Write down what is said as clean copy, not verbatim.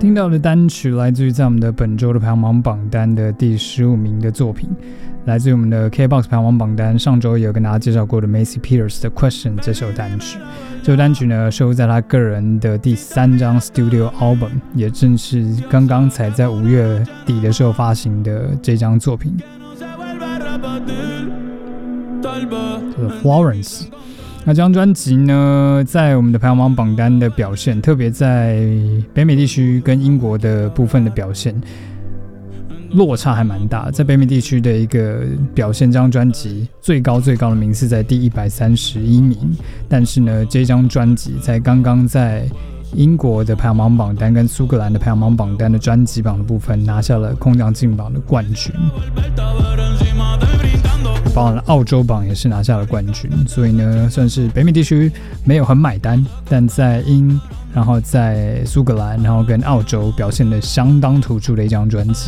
听到的单曲来自于在我们的本周的排行榜榜单的第15名的作品，来自于我们的 KBOX 排行榜榜单上周也有跟大家介绍过的 Macy Peters 的 Question 这首单曲。这首单曲呢收录在他个人的第3张 Studio Album， 也正是刚刚才在5月底的时候发行的这张作品，叫做 Florence。那这张专辑呢，在我们的排行榜榜单的表现，特别在北美地区跟英国的部分的表现，落差还蛮大。在北美地区的一个表现，这张专辑最高的名次在第131名，但是呢，这张专辑在刚刚在英国的排行榜榜单跟苏格兰的排行榜榜单的专辑榜的部分拿下了空降进榜的冠军。包含了澳洲榜也是拿下了冠军，所以呢，算是北美地区没有很买单，但在然后在苏格兰，然后跟澳洲表现得相当突出的一张专辑。